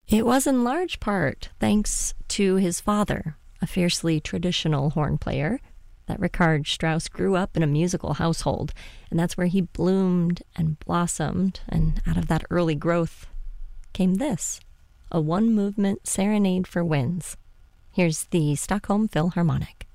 It was in large part thanks to his father, a fiercely traditional horn player, that Richard Strauss grew up in a musical household, and that's where he bloomed and blossomed, and out of that early growth came this, a one-movement serenade for winds. Here's the Stockholm Philharmonic.